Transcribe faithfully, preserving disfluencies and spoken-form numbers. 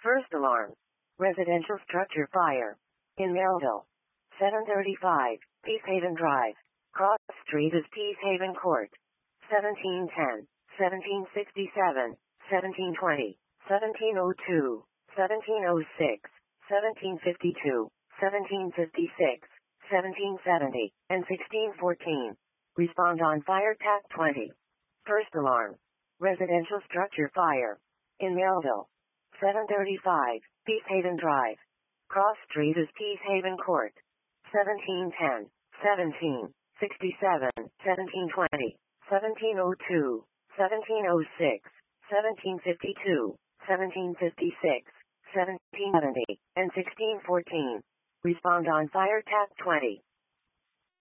First alarm. Residential structure fire. In Melville. seven thirty-five, Peacehaven Drive. Cross Street is Peacehaven Court. seventeen ten, seventeen sixty-seven, seventeen twenty, seventeen oh two, seventeen oh six, seventeen fifty-two, seventeen fifty-six, seventeen seventy, and sixteen fourteen. Respond on fire T A C twenty. First alarm. Residential structure fire. In Melville. seven thirty-five, Peacehaven Drive. Cross Street is Peacehaven Court. seventeen ten, seventeen sixty-seven, seventeen twenty, seventeen oh two, seventeen oh six, seventeen fifty-two, seventeen fifty-six, seventeen seventy, and sixteen fourteen. Respond on fire T A C twenty.